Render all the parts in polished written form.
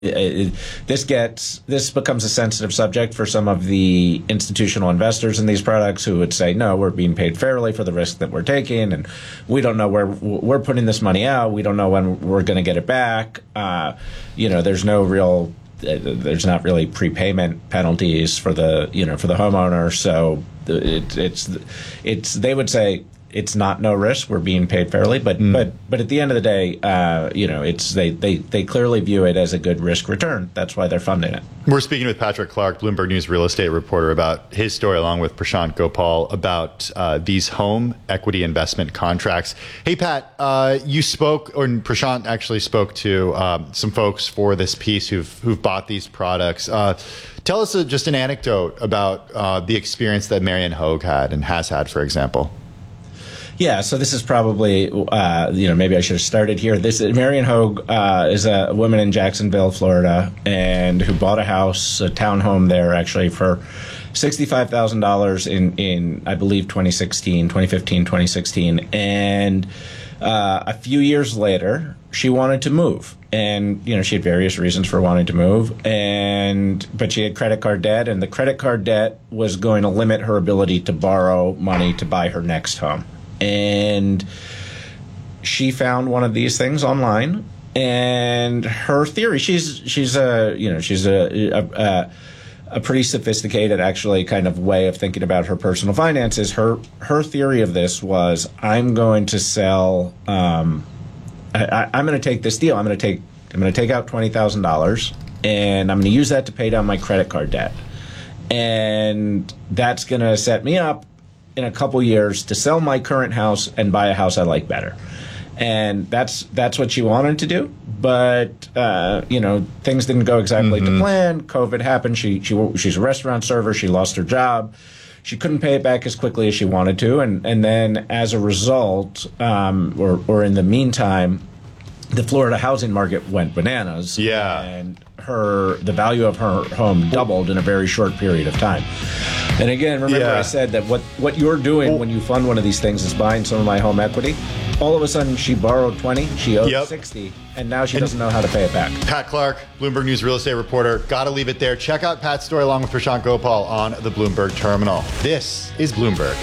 This becomes a sensitive subject for some of the institutional investors in these products who would say, no, we're being paid fairly for the risk that we're taking, and we don't know where we're putting this money out. We don't know when we're going to get it back. There's not really prepayment penalties for the homeowner. So they would say it's not no risk. We're being paid fairly, but at the end of the day, they clearly view it as a good risk return. That's why they're funding it. We're speaking with Patrick Clark, Bloomberg News real estate reporter, about his story, along with Prashant Gopal, about these home equity investment contracts. Hey, Pat, you spoke, or Prashant actually spoke to some folks for this piece who've bought these products. Tell us just an anecdote about the experience that Marian Hogue had and has had, for example. Yeah, so this is probably, maybe I should have started here. Marian Hogue is a woman in Jacksonville, Florida, and who bought a house, a townhome there, actually, for $65,000 in, I believe, 2015, 2016. And a few years later, she wanted to move. And, she had various reasons for wanting to move. But she had credit card debt, and the credit card debt was going to limit her ability to borrow money to buy her next home. And she found one of these things online, and her theory, she's a pretty sophisticated, actually, kind of way of thinking about her personal finances. Her theory of this was, I'm going to sell. I'm going to take this deal. I'm going to take out $20,000, and I'm going to use that to pay down my credit card debt, and that's going to set me up in a couple years to sell my current house and buy a house I like better. And that's what she wanted to do. But, things didn't go exactly to plan. COVID happened. She's a restaurant server. She lost her job. She couldn't pay it back as quickly as she wanted to. And then as a result, or in the meantime, the Florida housing market went bananas. Yeah. And the value of her home doubled in a very short period of time. And again, remember I said that what you're doing when you fund one of these things is buying some of my home equity. All of a sudden, she borrowed 20, she owed 60, and now she doesn't know how to pay it back. Pat Clark, Bloomberg News real estate reporter. Got to leave it there. Check out Pat's story along with Prashant Gopal on the Bloomberg Terminal. This is Bloomberg.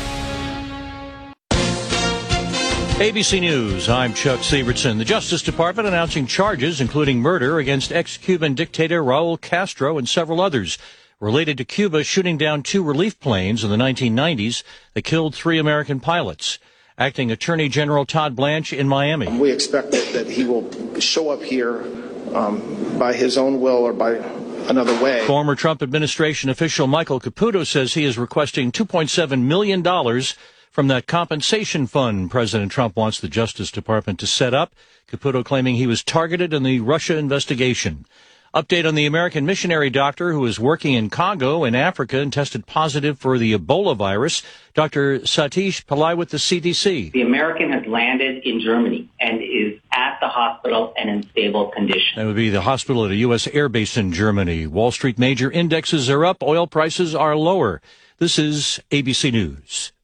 ABC News, I'm Chuck Sievertson. The Justice Department announcing charges including murder against ex-Cuban dictator Raul Castro and several others related to Cuba shooting down 2 relief planes in the 1990s that killed 3 American pilots. Acting Attorney General Todd Blanche in Miami. We expect that he will show up here by his own will or by another way. Former Trump administration official Michael Caputo says he is requesting $2.7 million from that compensation fund President Trump wants the Justice Department to set up. Caputo claiming he was targeted in the Russia investigation. Update on the American missionary doctor who is working in Congo in Africa and tested positive for the Ebola virus. Dr. Satish Pillai with the CDC. The American has landed in Germany and is at the hospital and in stable condition. That would be the hospital at a U.S. air base in Germany. Wall Street major indexes are up. Oil prices are lower. This is ABC News.